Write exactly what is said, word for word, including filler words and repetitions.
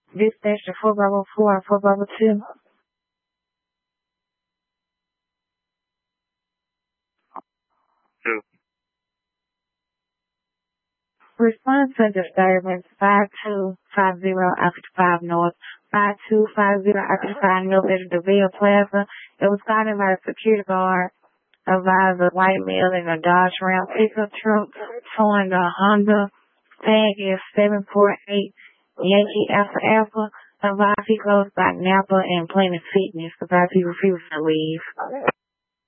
Dispatch to four Bravo four and four Bravo two. Two. Respond to disturbance five two five zero after five North. five two five zero after five North at the DeVille Plaza. It was started by a security guard. Advised a white male in a Dodge Ram pickup truck towing a Honda tag is seven four eight Yankee Alpha Alpha. Advised he goes by Napa and Planet Fitness. Advised he refuses to leave.